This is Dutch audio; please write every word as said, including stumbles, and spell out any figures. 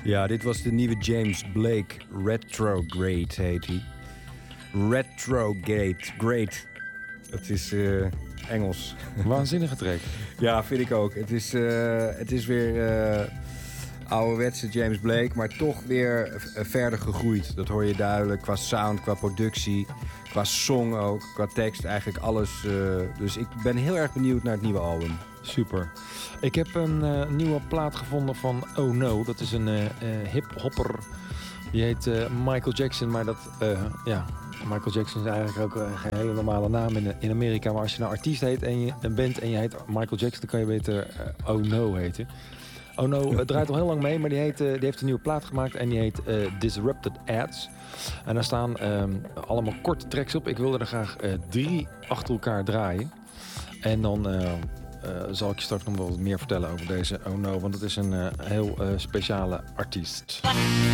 Ja, dit was de nieuwe James Blake. Retrograde heet hij. Retrograde. Great. Het is uh, Engels. Waanzinnige track. Ja, vind ik ook. Het is, uh, het is weer uh, ouderwetse James Blake, maar toch weer uh, verder gegroeid. Dat hoor je duidelijk qua sound, qua productie, qua song ook, qua tekst, eigenlijk alles. Uh, dus ik ben heel erg benieuwd naar het nieuwe album. Super. Ik heb een uh, nieuwe plaat gevonden van Oh No. Dat is een uh, uh, hip-hopper. Die heet uh, Michael Jackson, maar dat, uh, ja... Michael Jackson is eigenlijk ook uh, geen hele normale naam in, in Amerika. Maar als je nou artiest heet en je een band en je heet Michael Jackson, dan kan je beter uh, Oh No heten. Oh No uh, draait al heel lang mee, maar die, heet, uh, die heeft een nieuwe plaat gemaakt en die heet uh, Disrupted Ads. En daar staan um, allemaal korte tracks op. Ik wilde er graag uh, drie achter elkaar draaien. En dan uh, uh, zal ik je straks nog wel wat meer vertellen over deze Oh No, want het is een uh, heel uh, speciale artiest.